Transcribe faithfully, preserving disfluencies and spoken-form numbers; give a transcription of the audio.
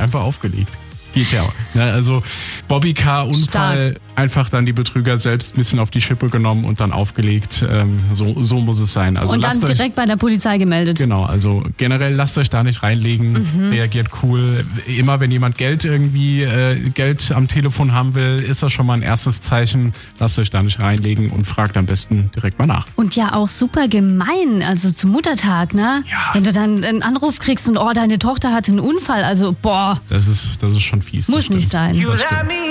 einfach aufgelegt. Geht ja. Ne, also Bobbycar-Unfall, einfach dann die Betrüger selbst ein bisschen auf die Schippe genommen und dann aufgelegt. Ähm, so, so muss es sein. Also und dann direkt euch, bei der Polizei gemeldet. Genau, also generell lasst euch da nicht reinlegen, mhm. reagiert cool. Immer wenn jemand Geld irgendwie, äh, Geld am Telefon haben will, ist das schon mal ein erstes Zeichen. Lasst euch da nicht reinlegen und fragt am besten direkt mal nach. Und ja auch super gemein, also zum Muttertag, ne? Ja. Wenn du dann einen Anruf kriegst und oh, deine Tochter hatte einen Unfall, also boah. Das ist, das ist schon fies. Muss nicht sein.